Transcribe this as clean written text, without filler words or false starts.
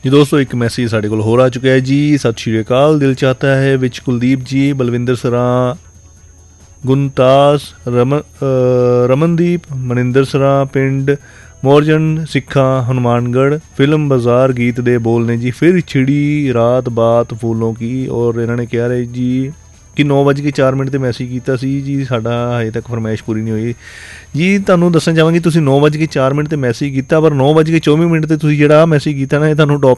ਜੀ ਦੋਸਤੋ ਇੱਕ ਮੈਸੇਜ ਸਾਡੇ ਕੋਲ ਹੋਰ ਆ ਚੁੱਕਿਆ ਹੈ ਜੀ। ਸਤਿ ਸ਼੍ਰੀ ਅਕਾਲ। ਦਿਲ ਚਾਹਤਾ ਹੈ ਵਿੱਚ ਕੁਲਦੀਪ ਜੀ, ਬਲਵਿੰਦਰ ਸਰਾਂ, ਗੁਨਤਾਸ, ਰਮਨਦੀਪ, ਮਨਿੰਦਰ ਸਰਾਂ, ਪਿੰਡ ਮੋਰਜਨ ਸਿੱਖਾਂ, ਹਨੂੰਮਾਨਗੜ੍ਹ। ਫਿਲਮ ਬਾਜ਼ਾਰ ਗੀਤ ਦੇ ਬੋਲ ਨੇ ਜੀ, ਫਿਰ ਛਿੜੀ ਰਾਤ ਬਾਤ ਫੂਲੋਂ ਕੀ। ਔਰ ਇਹਨਾਂ ਨੇ ਕਿਹਾ ਰਹੇ ਜੀ ਕਿ 9:04 'ਤੇ ਮੈਸੇਜ ਕੀਤਾ ਸੀ ਜੀ, ਸਾਡਾ ਹਜੇ ਤੱਕ ਫਰਮਾਇਸ਼ ਪੂਰੀ ਨਹੀਂ ਹੋਈ ਜੀ। ਤੁਹਾਨੂੰ ਦੱਸਣਾ ਚਾਹਾਂਗੀ ਤੁਸੀਂ 9:04 'ਤੇ ਮੈਸੇਜ ਕੀਤਾ, ਪਰ 9:24 'ਤੇ ਤੁਸੀਂ ਜਿਹੜਾ ਮੈਸੇਜ ਕੀਤਾ ਨਾ, ਇਹ ਤੁਹਾਨੂੰ